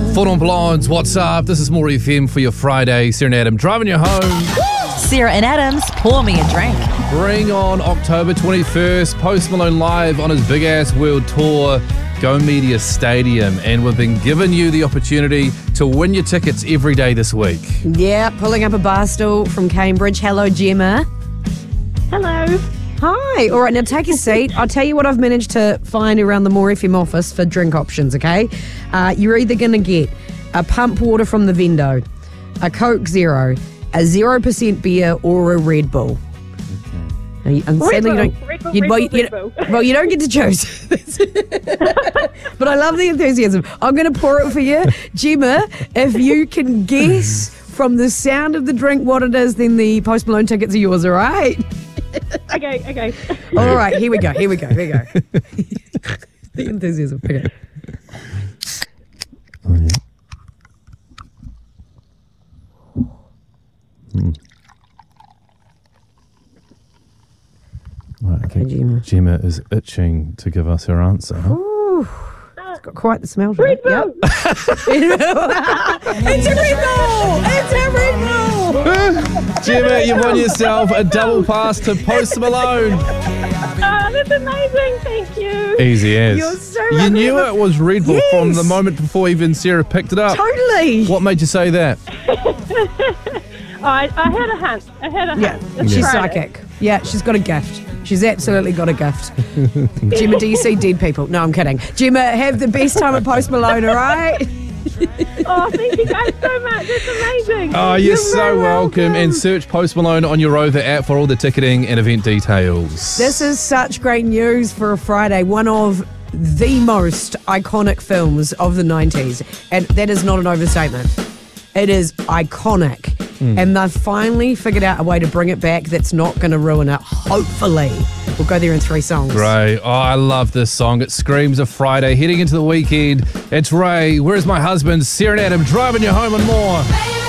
Foot on Blondes, what's up? This is More FM for your Friday. Sarah and Adam driving you home. Sarah and Adam's Pour Me a Drink. Bring on October 21st. Post Malone live on his big ass world tour, Go Media Stadium. And we've been giving you the opportunity to win your tickets every day this week. Yeah, pulling up a bar stool from Cambridge. Hello, Gemma. Hello. Hi. All right, now take a seat. I'll tell you what I've managed to find around the More FM office for drink options, okay? You're either going to get a pump water from the Vendo, a Coke Zero, a 0% beer, or a Red Bull. Okay. Well, you don't get to choose. But I love the enthusiasm. I'm going to pour it for you. Gemma, if you can guess from the sound of the drink what it is, then the Post Malone tickets are yours, all right? Okay. All right, here we go. The enthusiasm. Okay. Oh, yeah. Right, Okay, Gemma. Gemma is itching to give us her answer. Ooh, it's got quite the smell to it. Red Bull. It's a Red Bull. Gemma, you won yourself a double pass to Post Malone. Oh, that's amazing. Thank you. Easy as. You're so You lucky. knew it was Red Bull Yes. from the moment before even Sarah picked it up. Totally. What made you say that? I had a hunt. Yeah, It's she's Friday. psychic. Yeah, she's got a gift. She's absolutely got a gift. Gemma, do you see dead people? No, I'm kidding. Gemma, have the best time at Post Malone, all right? Oh, thank you guys so much. That's amazing. Oh, you're so very welcome. welcome. And search Post Malone on your Rover app for all the ticketing and event details. This is such great news for a Friday. One of the most iconic films of the 90s. And that is not an overstatement. It is iconic. And they've finally figured out a way to bring it back that's not going to ruin it. Hopefully. We'll go there in 3 songs. Ray, oh, I love this song. It screams of Friday, heading into the weekend. It's Ray, Where's My Husband? Sarah and Adam driving you home and more.